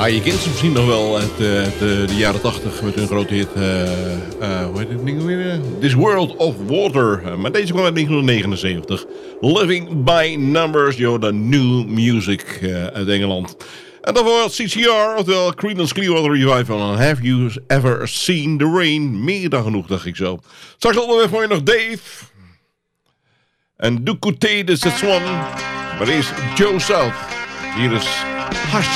Je kent ze misschien nog wel uit de jaren 80 met hun grote hit. Hoe heet het ding weer? This World of Water. Maar deze kwam uit 1979. Living by Numbers. De new music uit Engeland. En daarvoor CCR, oftewel Creedence Clearwater Revival. Have you ever seen the rain? Meer dan genoeg, dacht ik zo. Straks onderweg voor je nog Dave. En Du Côté de Swan. Maar eerst Joe South. Hier is Hush.